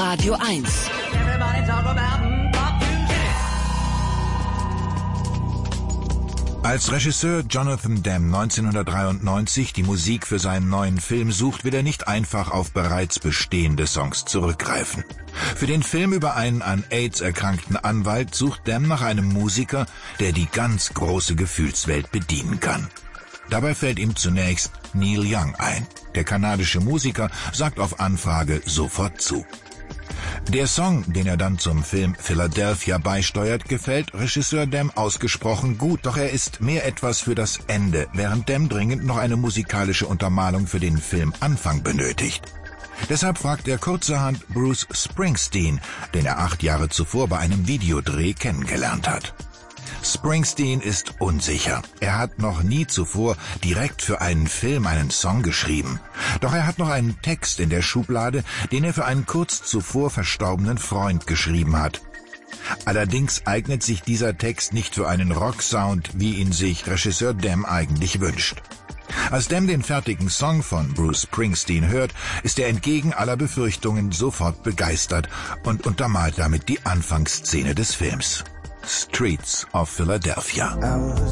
Radio 1. Als Regisseur Jonathan Demme 1993 die Musik für seinen neuen Film sucht, will er nicht einfach auf bereits bestehende Songs zurückgreifen. Für den Film über einen an AIDS erkrankten Anwalt sucht Demme nach einem Musiker, der die ganz große Gefühlswelt bedienen kann. Dabei fällt ihm zunächst Neil Young ein. Der kanadische Musiker sagt auf Anfrage sofort zu. Der Song, den er dann zum Film Philadelphia beisteuert, gefällt Regisseur Demme ausgesprochen gut, doch er ist mehr etwas für das Ende, während Demme dringend noch eine musikalische Untermalung für den Filmanfang benötigt. Deshalb fragt er kurzerhand Bruce Springsteen, den er 8 Jahre zuvor bei einem Videodreh kennengelernt hat. Springsteen ist unsicher. Er hat noch nie zuvor direkt für einen Film einen Song geschrieben. Doch er hat noch einen Text in der Schublade, den er für einen kurz zuvor verstorbenen Freund geschrieben hat. Allerdings eignet sich dieser Text nicht für einen Rocksound, wie ihn sich Regisseur Demme eigentlich wünscht. Als Demme den fertigen Song von Bruce Springsteen hört, ist er entgegen aller Befürchtungen sofort begeistert und untermalt damit die Anfangsszene des Films. Streets of Philadelphia.